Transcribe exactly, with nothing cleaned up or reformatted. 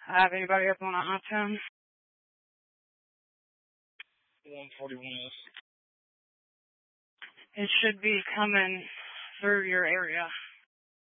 Have anybody up on a I ten? one forty-one is. It should be coming through your area.